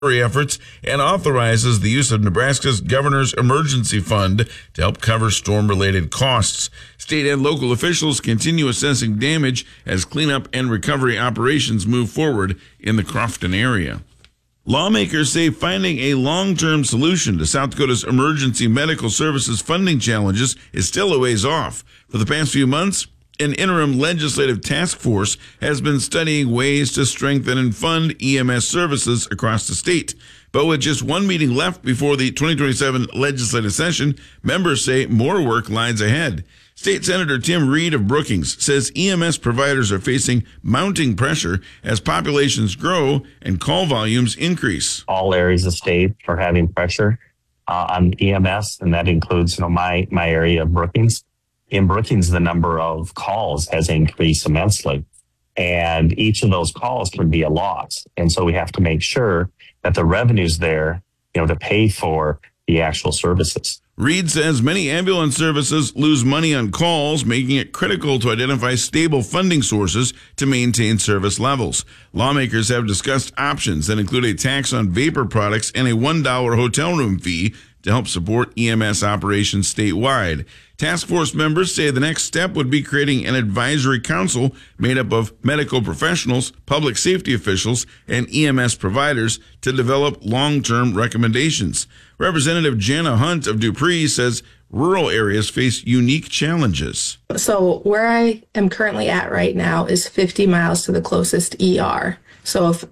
efforts and authorizes the use of Nebraska's Governor's Emergency Fund to help cover storm-related costs. State and local officials continue assessing damage as cleanup and recovery operations move forward in the Crofton area. Lawmakers say finding a long-term solution to South Dakota's emergency medical services funding challenges is still a ways off. For the past few months, an interim legislative task force has been studying ways to strengthen and fund EMS services across the state. But with just one meeting left before the 2027 legislative session, members say more work lies ahead. State Senator Tim Reed of Brookings says EMS providers are facing mounting pressure as populations grow and call volumes increase. All areas of state are having pressure on EMS, and that includes my area of Brookings. In Brookings, the number of calls has increased immensely, and each of those calls can be a loss. And so we have to make sure that the revenue's there, to pay for the actual services. Reed says many ambulance services lose money on calls, making it critical to identify stable funding sources to maintain service levels. Lawmakers have discussed options that include a tax on vapor products and a $1 hotel room fee to help support EMS operations statewide. Task force members say the next step would be creating an advisory council made up of medical professionals, public safety officials, and EMS providers to develop long-term recommendations. Representative Jana Hunt of Dupree says rural areas face unique challenges. So where I am currently at right now is 50 miles to the closest ER. So if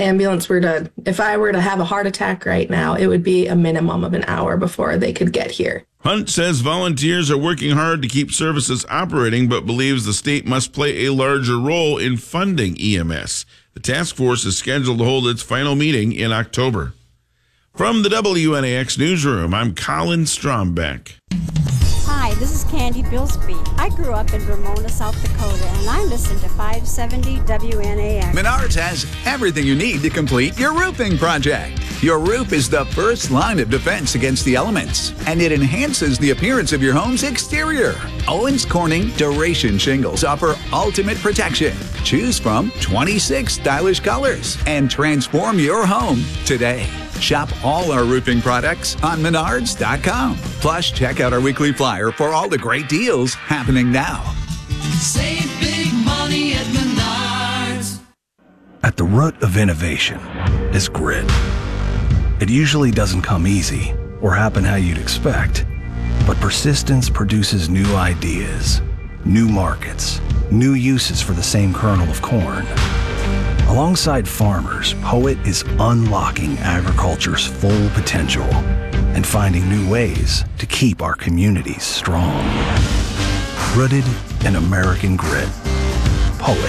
if I were to have a heart attack right now, it would be a minimum of an hour before they could get here. Hunt says volunteers are working hard to keep services operating, but believes the state must play a larger role in funding EMS. The task force is scheduled to hold its final meeting in October. From the WNAX Newsroom, I'm Colin Strombeck. Hi, this is Candy Bilsby. I grew up in Ramona, South Dakota, and I listen to 570 WNAX. Menards has everything you need to complete your roofing project. Your roof is the first line of defense against the elements, and it enhances the appearance of your home's exterior. Owens Corning Duration Shingles offer ultimate protection. Choose from 26 stylish colors and transform your home today. Shop all our roofing products on Menards.com. Plus, check out our weekly flyer for all the great deals happening now. Save big money at Menards. At the root of innovation is grit. It usually doesn't come easy or happen how you'd expect, but persistence produces new ideas, new markets, new uses for the same kernel of corn. Alongside farmers, Poet is unlocking agriculture's full potential and finding new ways to keep our communities strong. Rooted in American grit. Poet.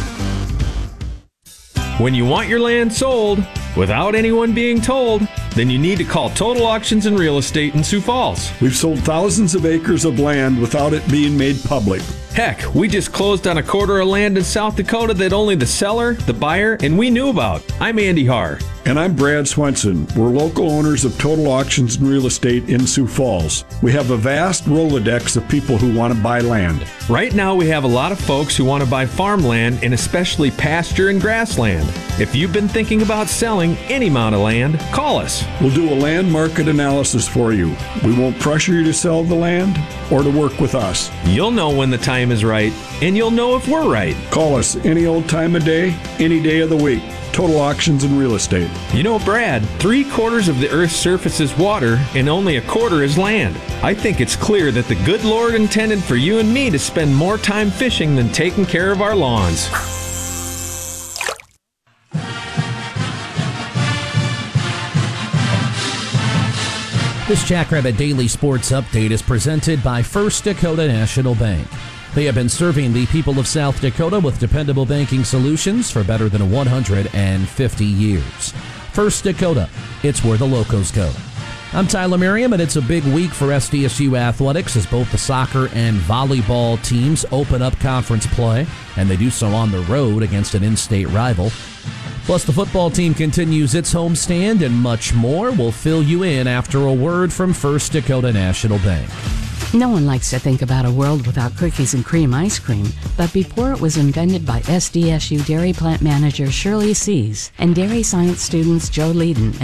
When you want your land sold without anyone being told, then you need to call Total Auctions and Real Estate in Sioux Falls. We've sold thousands of acres of land without it being made public. Heck, we just closed on a quarter of land in South Dakota that only the seller, the buyer, and we knew about. I'm Andy Haar. And I'm Brad Swenson. We're local owners of Total Auctions and Real Estate in Sioux Falls. We have a vast Rolodex of people who want to buy land. Right now we have a lot of folks who want to buy farmland and especially pasture and grassland. If you've been thinking about selling any amount of land, call us. We'll do a land market analysis for you. We won't pressure you to sell the land or to work with us. You'll know when the time is right, and you'll know if we're right. Call us any old time of day, any day of the week. Total Auctions and Real Estate. You know, Brad, 3/4 of the Earth's surface is water, and only 1/4 is land. I think it's clear that the good Lord intended for you and me to spend more time fishing than taking care of our lawns. This Jackrabbit Daily Sports Update is presented by First Dakota National Bank. They have been serving the people of South Dakota with dependable banking solutions for better than 150 years. First Dakota, it's where the locals go. I'm Tyler Merriam, and it's a big week for SDSU athletics as both the soccer and volleyball teams open up conference play, and they do so on the road against an in-state rival. Plus, the football team continues its homestand, and much more. We'll fill you in after a word from First Dakota National Bank. No one likes to think about a world without cookies and cream ice cream, but before it was invented by SDSU dairy plant manager Shirley Sees and dairy science students Joe Leeden